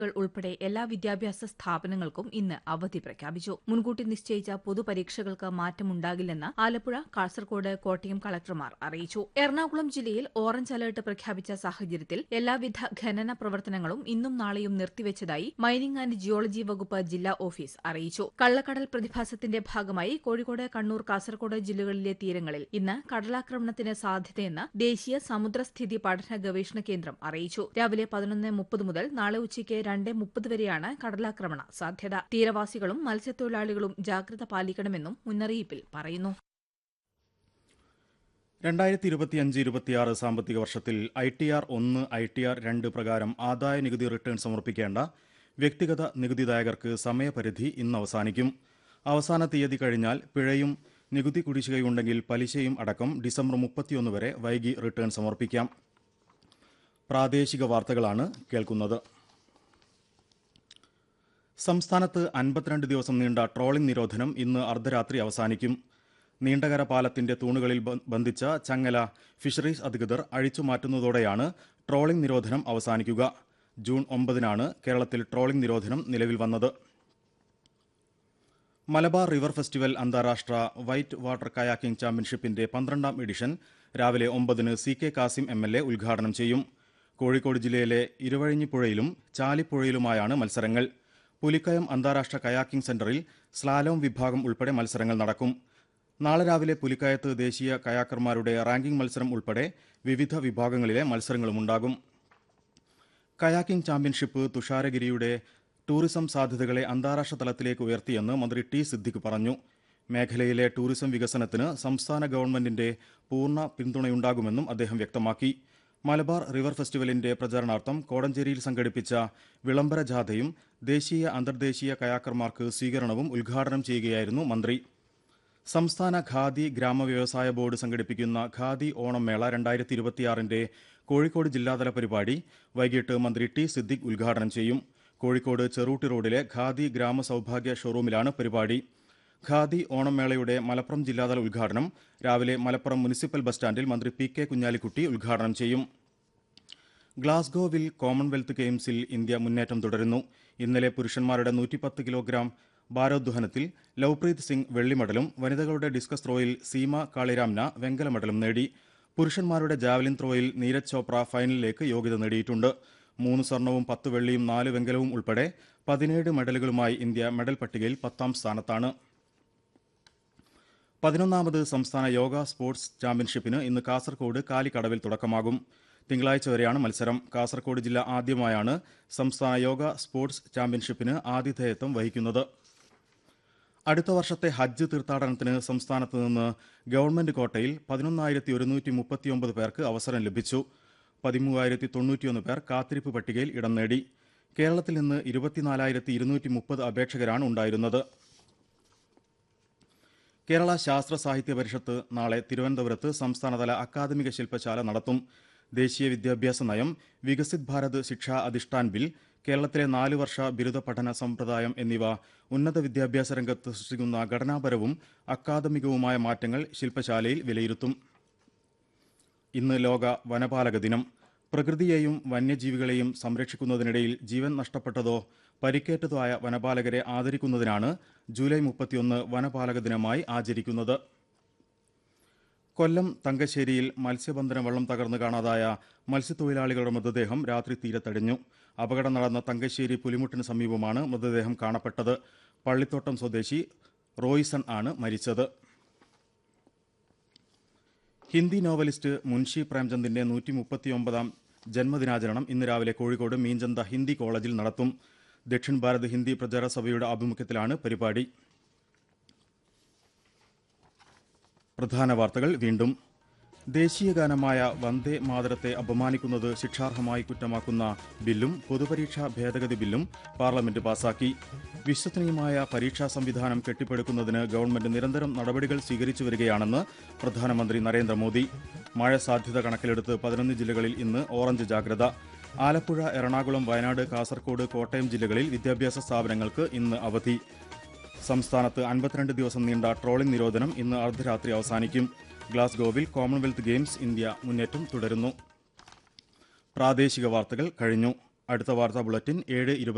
ഉൾപ്പെടെ എല്ലാ വിദ്യാഭ്യാസ സ്ഥാപനങ്ങൾക്കും ഇന്ന് അവധി പ്രഖ്യാപിച്ചു. മുൻകൂട്ടി നിശ്ചയിച്ച പൊതുപരീക്ഷകൾക്ക് മാറ്റമുണ്ടാകില്ലെന്ന് ആലപ്പുഴ, കാസർകോട്, കോട്ടയം കളക്ടർമാർ അറിയിച്ചു. എറണാകുളം ജില്ലയിൽ ഓറഞ്ച് അലർട്ട് പ്രഖ്യാപിച്ച സാഹചര്യത്തിൽ എല്ലാവിധ ഖനന പ്രവർത്തനങ്ങളും ഇന്നും നാളെയും നിർത്തിവച്ചതായി മൈനിംഗ് ആന്റ് ജിയോളജി വകുപ്പ് ജില്ലാ ഓഫീസ് അറിയിച്ചു. കള്ളക്കടൽ പ്രതിഭാസത്തിന്റെ ഭാഗമായി കോഴിക്കോട്, കണ്ണൂർ, കാസർകോട് ജില്ലകളിലെ തീരങ്ങളിൽ ഇന്ന് കടലാക്രമണത്തിന് സാധ്യതയെന്ന് ദേശീയ സമുദ്രസ്ഥിതി പഠന ഗവേഷണ കേന്ദ്രം അറിയിച്ചു. രാവിലെ 11:30 മുതൽ നാളെ ഉച്ചയ്ക്ക് 2:30 വരെയാണ് കടലാക്രമണ സാധ്യത. തീരവാസികളും മത്സ്യത്തൊഴിലാളികളും ജാഗ്രത പാലിക്കണമെന്നും മുന്നറിയിപ്പിൽ പറയുന്നു. 2025-26 സാമ്പത്തിക വർഷത്തിൽ ITR 1, ITR 2 പ്രകാരം ആദായ നികുതി റിട്ടേൺ സമർപ്പിക്കേണ്ട വ്യക്തിഗത നികുതിദായകർക്ക് സമയപരിധി ഇന്ന് അവസാനിക്കും. അവസാന തീയതി കഴിഞ്ഞാൽ പിഴയും നികുതി കുടിശ്ശികയുണ്ടെങ്കിൽ പലിശയും അടക്കം ഡിസംബർ 31 വരെ വൈകി റിട്ടേൺ സമർപ്പിക്കാം. പ്രാദേശിക വാർത്തകളാണ് കേൾക്കുന്നത്. സംസ്ഥാനത്ത് 52 ദിവസം നീണ്ട ട്രോളിംഗ് നിരോധനം ഇന്ന് അർദ്ധരാത്രി അവസാനിക്കും. നീണ്ടകര പാലത്തിന്റെ തൂണുകളിൽ ബന്ധിച്ച ചങ്ങല ഫിഷറീസ് അധികൃതർ അഴിച്ചുമാറ്റുന്നതോടെയാണ് ട്രോളിംഗ് നിരോധനം അവസാനിക്കുക. ജൂൺ 9-നാണ് കേരളത്തിൽ ട്രോളിംഗ് നിരോധനം നിലവിൽ വന്നത്. മലബാർ റിവർ ഫെസ്റ്റിവൽ അന്താരാഷ്ട്ര വൈറ്റ് വാട്ടർ കയാക്കിംഗ് ചാമ്പ്യൻഷിപ്പിന്റെ 12ാം എഡിഷൻ രാവിലെ 9-ന് CK കാസിം MLA ഉദ്ഘാടനം ചെയ്യും. കോഴിക്കോട് ജില്ലയിലെ ഇരുവഴിഞ്ഞിപ്പുഴയിലും ചാലിപ്പുഴയിലുമായാണ് മത്സരങ്ങൾ. പുലിക്കയം അന്താരാഷ്ട്ര കയാക്കിംഗ് സെന്ററിൽ സ്ലാലോം വിഭാഗം ഉൾപ്പെടെ മത്സരങ്ങൾ നടക്കും. നാളെ രാവിലെ പുലിക്കയത്ത് ദേശീയ കയാക്കർമാരുടെ റാങ്കിംഗ് മത്സരം ഉൾപ്പെടെ വിവിധ വിഭാഗങ്ങളിലെ മത്സരങ്ങളുമുണ്ടാകും. കയാക്കിംഗ് ചാമ്പ്യൻഷിപ്പ് തുഷാരഗിരിയുടെ ടൂറിസം സാധ്യതകളെ അന്താരാഷ്ട്ര തലത്തിലേക്ക് ഉയർത്തിയെന്ന് മന്ത്രി T. സിദ്ദിഖ് പറഞ്ഞു. മേഖലയിലെ ടൂറിസം വികസനത്തിന് സംസ്ഥാന ഗവൺമെന്റിന്റെ പൂർണ്ണ പിന്തുണയുണ്ടാകുമെന്നും അദ്ദേഹം വ്യക്തമാക്കി. മലബാർ റിവർ ഫെസ്റ്റിവലിന്റെ പ്രചരണാർത്ഥം കോടഞ്ചേരിയിൽ സംഘടിപ്പിച്ച വിളംബര ജാഥയും ദേശീയ അന്തർദേശീയ കയാക്കർമാർക്ക് സ്വീകരണവും ഉദ്ഘാടനം ചെയ്യുകയായിരുന്നു മന്ത്രി. സംസ്ഥാന ഖാദി ഗ്രാമവ്യവസായ ബോർഡ് സംഘടിപ്പിക്കുന്ന ഖാദി ഓണം മേള 2026ന്റെ കോഴിക്കോട് ജില്ലാതല പരിപാടി വൈകിട്ട് മന്ത്രി T. സിദ്ദിഖ് ഉദ്ഘാടനം ചെയ്യും. കോഴിക്കോട് ചെറൂട്ടി റോഡിലെ ഖാദി ഗ്രാമ സൌഭാഗ്യ ഷോറൂമിലാണ് പരിപാടി. ഖാദി ഓണം മേളയുടെ മലപ്പുറം ജില്ലാതല ഉദ്ഘാടനം രാവിലെ മലപ്പുറം മുനിസിപ്പൽ ബസ് സ്റ്റാൻഡിൽ മന്ത്രി P. K. കുഞ്ഞാലിക്കുട്ടി ഉദ്ഘാടനം ചെയ്യും. ഗ്ലാസ്ഗോവിൽ കോമൺവെൽത്ത് ഗെയിംസിൽ ഇന്ത്യ മുന്നേറ്റം തുടരുന്നു. ഇന്നലെ പുരുഷന്മാരുടെ 110 കിലോഗ്രാം ഭാരോദ്വഹനത്തിൽ ലവ്പ്രീത് സിംഗ് വെള്ളി മെഡലും വനിതകളുടെ ഡിസ്കസ് ത്രോയിൽ സീമ കാളിരാംന വെങ്കല മെഡലും നേടി. പുരുഷന്മാരുടെ ജാവലിൻ ത്രോയിൽ നീരജ് ചോപ്ര ഫൈനലിലേക്ക് യോഗ്യത നേടിയിട്ടുണ്ട്. 3 സ്വർണവും 10 വെള്ളിയും 4 വെങ്കലവും ഉൾപ്പെടെ 17 മെഡലുകളുമായി ഇന്ത്യ മെഡൽ പട്ടികയിൽ 10ാം സ്ഥാനത്താണ്. 11ാമത് സംസ്ഥാന യോഗ സ്പോർട്സ് ചാമ്പ്യൻഷിപ്പിന് ഇന്ന് കാസർകോട് കാലിക്കടവിൽ തുടക്കമാകും. തിങ്കളാഴ്ച വരെയാണ് മത്സരം. കാസർകോട് ജില്ല ആദ്യമായാണ് സംസ്ഥാന യോഗ സ്പോർട്സ് ചാമ്പ്യൻഷിപ്പിന് ആതിഥേയത്വം വഹിക്കുന്നത്. അടുത്ത വർഷത്തെ ഹജ്ജ് തീർത്ഥാടനത്തിന് സംസ്ഥാനത്ത് നിന്ന് ഗവൺമെന്റ് കോട്ടയിൽ 11,139 പേർക്ക് അവസരം ലഭിച്ചു. 13,091 പേർ കാത്തിരിപ്പ് പട്ടികയിൽ ഇടം നേടി. കേരളത്തിൽ നിന്ന് 24,230 അപേക്ഷകരാണ് ഉണ്ടായിരുന്നത്. കേരള ശാസ്ത്ര സാഹിത്യ പരിഷത്ത് നാളെ തിരുവനന്തപുരത്ത് സംസ്ഥാനതല അക്കാദമിക ശില്പശാല നടത്തും. ദേശീയ വിദ്യാഭ്യാസ നയം, വികസിത് ഭാരത് ശിക്ഷാ അധിഷ്ഠാൻ ബിൽ, കേരളത്തിലെ 4 വർഷ ബിരുദ പഠന സമ്പ്രദായം എന്നിവ ഉന്നത വിദ്യാഭ്യാസ രംഗത്ത് സൃഷ്ടിക്കുന്ന ഘടനാപരവും അക്കാദമികവുമായ മാറ്റങ്ങൾ ശില്പശാലയിൽ വിലയിരുത്തും. ഇന്ന് ലോക വനപാലക ദിനം. പ്രകൃതിയെയും വന്യജീവികളെയും സംരക്ഷിക്കുന്നതിനിടയിൽ ജീവൻ നഷ്ടപ്പെട്ടതോ പരിക്കേറ്റതോ ആയ വനപാലകരെ ആദരിക്കുന്നതിനാണ് ജൂലൈ 31 വനപാലക ദിനമായി ആചരിക്കുന്നത്. കൊല്ലം തങ്കശ്ശേരിയിൽ മത്സ്യബന്ധന വള്ളം തകർന്ന് കാണാതായ മത്സ്യത്തൊഴിലാളികളുടെ മൃതദേഹം രാത്രി തീരത്തടിഞ്ഞു. അപകടം നടന്ന തങ്കശ്ശേരി പുലിമുട്ടിന് സമീപമാണ് മൃതദേഹം കാണപ്പെട്ടത്. പള്ളിത്തോട്ടം സ്വദേശി റോയ്സൺ ആണ് മരിച്ചത്. ഹിന്ദി നോവലിസ്റ്റ് മുൻഷി പ്രേംചന്ദിന്റെ 139ാം ജന്മദിനാചരണം ഇന്ന് രാവിലെ കോഴിക്കോട് മീഞ്ചന്ത ഹിന്ദി കോളേജിൽ നടത്തും. ദക്ഷിൺ ഭാരത് ഹിന്ദി പ്രചാര സഭയുടെ ആഭിമുഖ്യത്തിലാണ് പരിപാടി. പ്രധാന വാർത്തകൾ വീണ്ടും. ദേശീയ ഗാനമായ വന്ദേ മാതരത്തെ അപമാനിക്കുന്നത് ശിക്ഷാർഹമായി കുറ്റമാക്കുന്ന ബില്ലും പൊതുപരീക്ഷാ ഭേദഗതി ബില്ലും പാർലമെന്റ് പാസാക്കി. വിശ്വസനീയമായ പരീക്ഷാ സംവിധാനം കെട്ടിപ്പടുക്കുന്നതിന് ഗവൺമെന്റ് നിരന്തരം നടപടികൾ സ്വീകരിച്ചു വരികയാണെന്ന് പ്രധാനമന്ത്രി നരേന്ദ്രമോദി. മഴ സാധ്യത കണക്കിലെടുത്ത് 11 ജില്ലകളിൽ ഇന്ന് ഓറഞ്ച് ജാഗ്രത. ആലപ്പുഴ, എറണാകുളം, വയനാട്, കാസർകോട്, കോട്ടയം ജില്ലകളിൽ വിദ്യാഭ്യാസ സ്ഥാപനങ്ങൾക്ക് ഇന്ന് അവധി. സംസ്ഥാനത്ത് 52 ദിവസം നീണ്ട ട്രോളിംഗ് നിരോധനം ഇന്ന് അർദ്ധരാത്രി അവസാനിക്കും. ഗ്ലാസ്ഗോവിൽ കോമൺവെൽത്ത് ഗെയിംസ് ഇന്ത്യ മുന്നേറ്റം തുടരുന്നു. പ്രാദേശിക വാർത്തകൾ കഴിഞ്ഞു. അടുത്ത വാർത്താ ബുള്ളറ്റിൻ 7:20